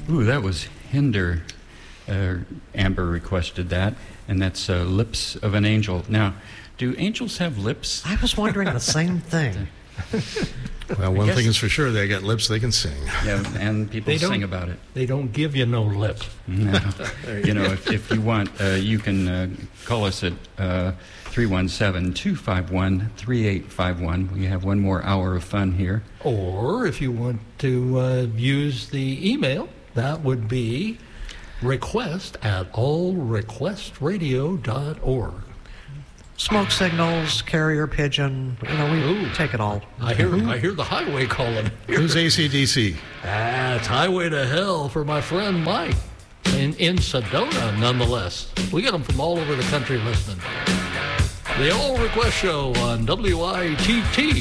Ooh, that was Hinder. Amber requested that, and that's Lips of an Angel. Now, do angels have lips? I was wondering the same thing. Well, one thing is for sure, they got lips they can sing. Yeah, and people sing about it. They don't give you no lip. No. If you want, you can call us at 317-251-3851. We have one more hour of fun here. Or if you want to use the email, that would be request@allrequestradio.org. Smoke signals, carrier pigeon, we take it all. I hear the highway calling. Who's AC/DC? It's Highway to Hell for my friend Mike in Sedona, nonetheless. We get them from all over the country listening. The All Request Show on WITT